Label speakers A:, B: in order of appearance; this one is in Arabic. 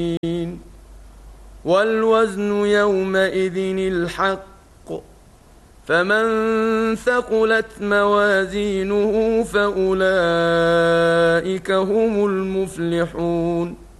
A: والوزن يومئذ الحق، فمن ثقلت موازينه فأولئك هم المفلحون.